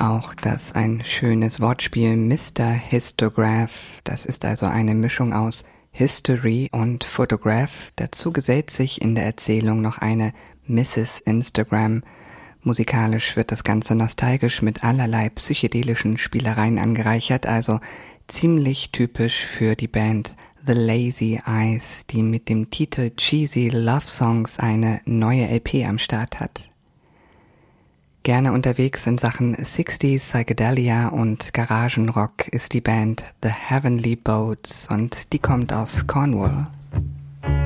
Auch das ein schönes Wortspiel Mr. Histograph. Das ist also eine Mischung aus History und Photograph. Dazu gesellt sich in der Erzählung noch eine Mrs. Instagram. Musikalisch wird das Ganze nostalgisch mit allerlei psychedelischen Spielereien angereichert, also ziemlich typisch für die Band The Lazy Eyes, die mit dem Titel Cheesy Love Songs eine neue LP am Start hat. Gerne unterwegs in Sachen 60s, Psychedelia und Garagenrock ist die Band The Heavenly Boats und die kommt aus Cornwall.